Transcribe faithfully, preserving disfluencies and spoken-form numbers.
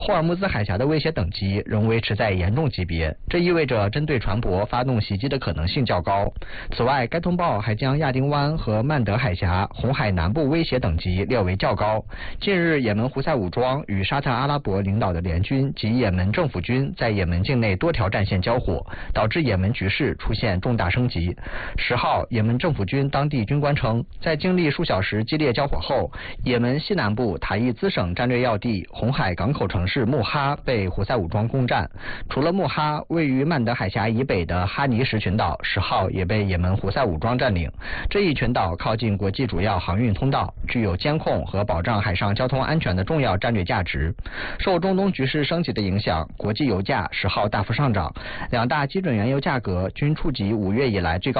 霍尔木兹海峡的威胁等级仍维持在严重级别，这意味着针对船舶发动袭击的可能性较高。此外，该通报还将亚丁湾和曼德海峡、红海南部威胁等级列为较高。近日，也门胡塞武装与沙特阿拉伯领导的联军及也门政府军在也门境内多条战线交火，导致也门局势出现重大升级。十号，也门政府军当地军官称，在经历数小时激烈交火后，也门西南部塔伊兹省战略要地红海港口城市穆哈被胡塞武装攻占。除了穆哈，位于曼德海峡以北的哈尼什群岛十号也被也门胡塞武装占领。这一群岛靠近国际主要航运通道，具有监控和保障海上交通安全的重要战略价值。受中东局势升级的影响，国际油价十号大幅上涨，两大基准原油价格均触及五月以来最高